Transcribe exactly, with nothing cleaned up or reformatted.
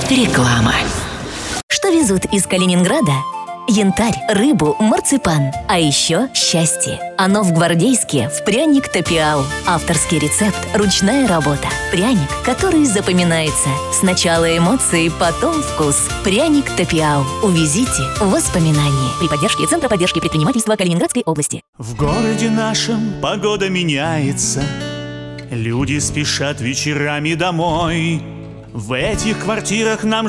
Реклама. Что везут из Калининграда? Янтарь, рыбу, марципан. А еще счастье. Оно в Гвардейске в пряник Топиал. Авторский рецепт, ручная работа. Пряник, который запоминается. Сначала эмоции, потом вкус. Пряник Топиал. Увезите воспоминания. При поддержке Центра поддержки предпринимательства Калининградской области. В городе нашем погода меняется. Люди спешат вечерами домой. В этих квартирах нам